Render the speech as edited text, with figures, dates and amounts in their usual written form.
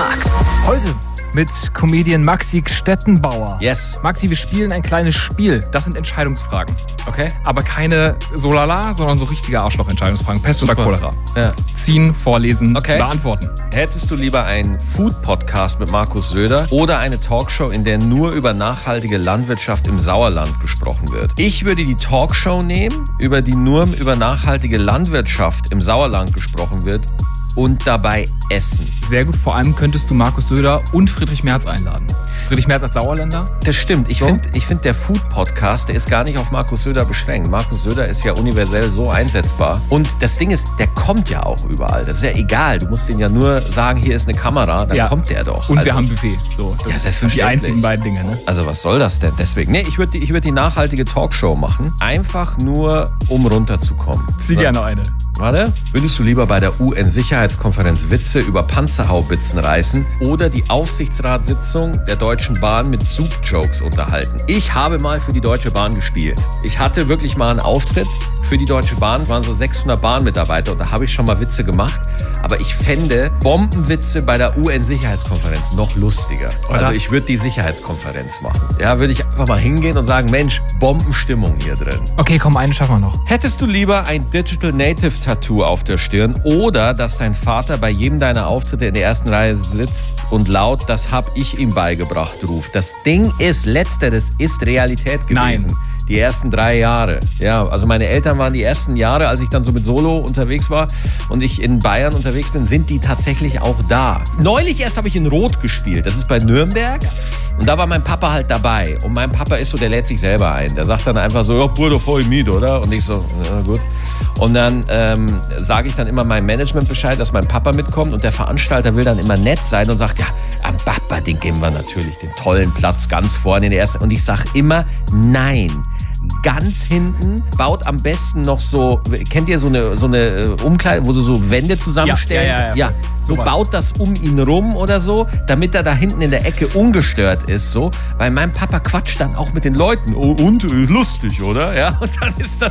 Max. Heute mit Comedian Maxi Stettenbauer. Yes. Maxi, wir spielen ein kleines Spiel. Das sind Entscheidungsfragen. Okay. Aber keine so lala, sondern so richtige Arschloch-Entscheidungsfragen. Pest oder Cholera. Ja. Ziehen, vorlesen, beantworten. Hättest du lieber einen Food-Podcast mit Markus Söder oder eine Talkshow, in der nur über nachhaltige Landwirtschaft im Sauerland gesprochen wird? Ich würde die Talkshow nehmen, über die nur über nachhaltige Landwirtschaft im Sauerland gesprochen wird und dabei essen. Sehr gut. Vor allem könntest du Markus Söder und Friedrich Merz einladen. Friedrich Merz als Sauerländer? Das stimmt. Ich finde, der Food-Podcast, der ist gar nicht auf Markus Söder beschränkt. Markus Söder ist ja universell so einsetzbar. Und das Ding ist, der kommt ja auch überall. Das ist ja egal. Du musst ihm ja nur sagen, hier ist eine Kamera, dann kommt der doch. Und wir haben Buffet. So, das sind die einzigen beiden Dinge. Ne? Also was soll das denn? Deswegen, ich würd die nachhaltige Talkshow machen. Einfach nur, um runterzukommen. Zieh gerne eine. Warte. Würdest du lieber bei der UN-Sicherheitskonferenz Witze über Panzerhaubitzen reißen oder die Aufsichtsratssitzung der Deutschen Bahn mit Zug-Jokes unterhalten? Ich habe mal für die Deutsche Bahn gespielt. Ich hatte wirklich mal einen Auftritt für die Deutsche Bahn. Es waren so 600 Bahnmitarbeiter und da habe ich schon mal Witze gemacht. Aber ich fände Bombenwitze bei der UN-Sicherheitskonferenz noch lustiger. Oder? Also ich würde die Sicherheitskonferenz machen. Ja, würde ich einfach mal hingehen und sagen, Mensch, Bombenstimmung hier drin. Okay, komm, einen schaffen wir noch. Hättest du lieber ein Digital Native Tattoo auf der Stirn oder dass dein Vater bei jedem deiner Auftritte in der ersten Reihe sitzt und laut "Das hab ich ihm beigebracht" ruft? Das Ding ist, letzteres ist Realität gewesen. Nein. Die ersten 3 Jahre. Ja, also meine Eltern waren die ersten Jahre, als ich dann so mit Solo unterwegs war und ich in Bayern unterwegs bin, sind die tatsächlich auch da. Neulich erst habe ich in Rot gespielt. Das ist bei Nürnberg. Und da war mein Papa halt dabei. Und mein Papa ist so, der lädt sich selber ein. Der sagt dann einfach so, ja, Bruder, voll Miet, oder? Und ich so, ja, gut. Und dann sage ich dann immer meinem Management Bescheid, dass mein Papa mitkommt. Und der Veranstalter will dann immer nett sein und sagt, ja, am Papa, den geben wir natürlich den tollen Platz ganz vorne in der ersten. Und ich sage immer, nein. Ganz hinten, baut am besten noch so, kennt ihr so eine Umkleide, wo du so Wände zusammenstellst? Ja, so baut das um ihn rum oder so, damit er da hinten in der Ecke ungestört ist, so. Weil mein Papa quatscht dann auch mit den Leuten. Oh, und lustig, oder? Ja, und dann ist das